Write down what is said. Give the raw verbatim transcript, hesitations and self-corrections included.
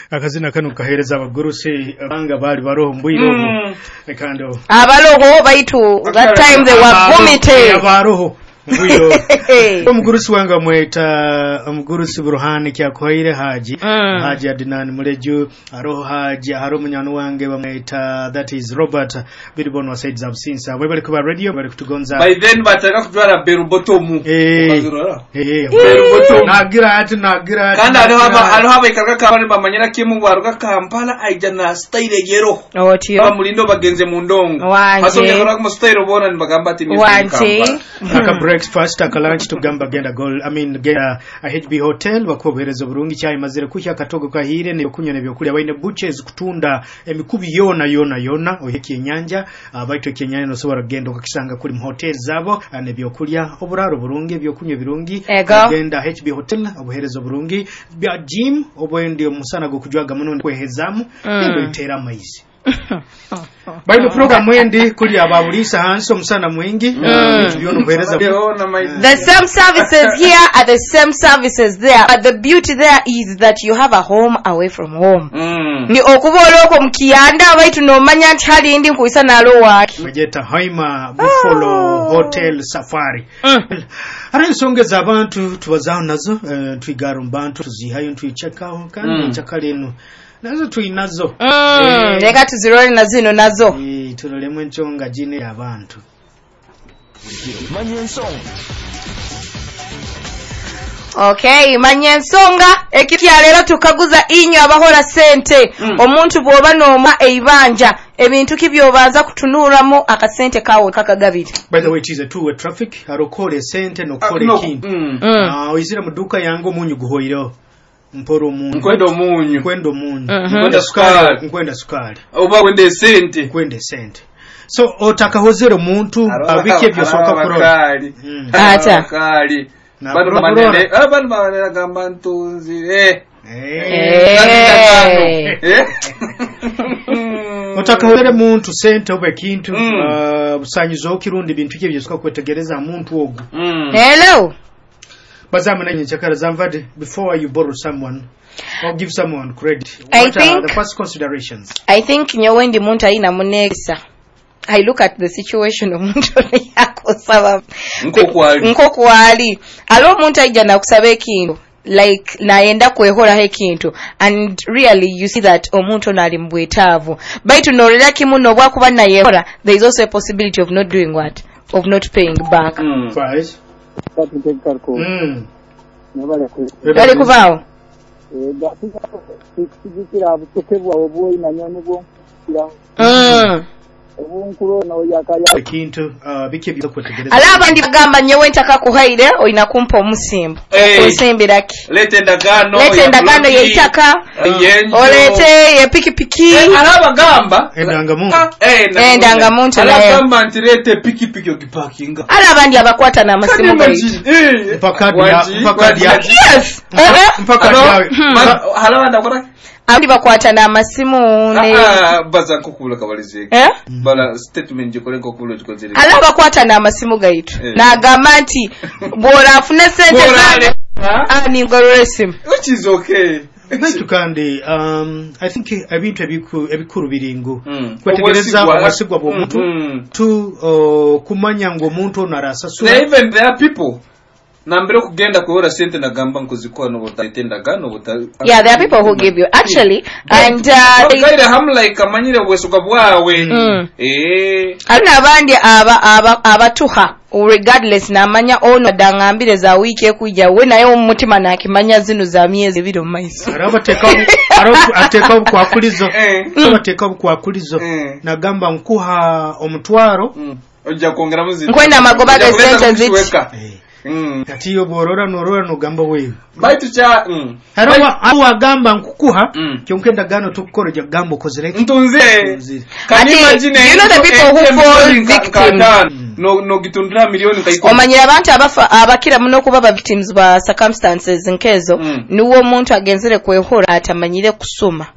akazina kanu kahereza abagurusi abanga bali baroho mbwiro ekando abaloho baitu that time they were vomiting abaroho mbwiro omugurusi wanga mweta omugurusi Burhani kyakoire Haji mm. Haji Adnan Muleju aroho Haji haro munyano wange bamweta that is Robert Bidibon was said absence we bali kuba radio bali kutugonza by then bataka kutwara beru botomu eh eh beru botomu nagira ati nagira kandi ariho aba ariho abaikaga kabane bamanyira kimu waruga Kampala aijana style yero otiyo bamulindo bagenze mu ndongo asonye kora mu style bona nibagamba ati ni Kampala aka breakfast aka lunch tugamba genda goal I mean genda a H B hotel bakobereza burungi cyayi mazire kucya katogo kahire ne kunywa ne byokulya baine butchers kutunda emikubi yona yona yona oyeke nyanja abaito kenyanya no so baragenda okakisanga kuri mu hotel zabo ne byokulya oburaro burungi byokunywa birungi genda H B hotel obuherezo burungi bya gym obwendi omusana go kujwaga muno kwehezamu ndo itera amaizi by the program wendi kuli ababulisa hanso musana mwingi tubiona kuhereza the same services here are the same services there, but the beauty there is that you have a home away from home mm. ni okubola oko mukiyanda baitu no manya nti hali ndi nkuisa nalo waki mjeta Haima Buffalo oh. Hotel Safari mm. Ara nsongeza abantu tubazaho nazo uh, twigaro mbantu tuzihayo twichekaho kandi mm. chakaleno nazo tuinazo mm leka eh, tuzirole nazino nazo eh tulolemwe nchonga jine yabantu Manyensong. Okay, Manyensonga ekitya lero tukaguza inyo abahola sente mm. omuntu bwoba noma eibanja ebintu kibyobanza kutunuramu akasente kawo kakagabira. By the way, it is a two-way traffic arokole sente no kole uh, no. kintu mm. ah oyizira muduka yango munyu guhoiro mporo munyu nkwendo munyu nkwendo munyu nkwenda sukari nkwenda sukari oba kwende sente kwende sente so otakahozero muntu abike byosoka kurora ata kali banu banene abantu banene gamba ntunzi eh eh otakahozero muntu sente oba kintu busanyizo okirundi bintu kye byosoka kwetegereza muntu ogu hello bazamana nyakara zamvade before you borrow someone or give someone credit what I are think, the first considerations? I think nyowendi muntu aina munekisa I look at the situation of muntu yako saba nkokwali nkokwali alo muntu ajana kusaba ekintu like naenda kwehola hekintu and really you see that omuntu nali mbwetavu baitu norera kimuno bwakuba na yehola there is also a possibility of not doing what of not paying back mm. Price Mm. Bale kubao. Eh gafika sikikira butokebwa obuyi na nyoni bwo kira. Mm. Obunkulo na oyakaya kintu bike bizo kwetegereza. Alaba ndi gamba nyewe ntaka kuhaire oyina kumpa omusimbo. Osimbiraki. Lete ndagano. Lete ndagano yeitaka. Olete ye piki piki. Alaba gamba endanga muntu. Eh endanga muntu naye. Alaba gamba ntirete piki piki okipakinga. Alaba ndi abakwata na masimu gaiti. Mpaka dia mpaka dia. Yes. Mpaka dia. Alaba ndakora Andi bakwata na masimu ne ah baza kokula kabalize eh bala statement jikole kokula jikozere ala bakwata na masimu gaitu eh. Na gamanti bora afune sente zane ah ni ngororesim which is okay Baitu kandi um I think ebintu ebiku ebikuru biringo mm. kwetegereza abasigwa bo muntu mm. tu uh, kumanya ngo muntu narasasura even there are people Nambere kugenda kuhora sente na gamba nkuzikwa no botatenda gano bota yeah there are people who give you actually and uh they guide ham like amanyire bwesuka bwawe mm. eh alina abandi aba aba abatuha regardless na amanya ono dangambire za wiki ekujja we nayo umutima nakimanya zino za miezi biro maiso araba teka araba ateka kwa kulizo so bateka kwa kulizo na gamba nkuha omutwaro ojja kuongera muzi nkwenda magoba ga sente ziti Mm. Kati yo borora norora no gamba wewe. Baitu cha mm. Harawa awa gamba nkukuha mm. Kyonkenda gano tukukoro ja gambo kozereki. Ntunze. Can you imagine you know the people who fall victim mm. no no gitundra milioni kaiko. Omanyira abantu abafa abakira muno kuba ba victims ba circumstances nkezo mm. Nuwo muntu agenzere kwehora atamanyire kusoma.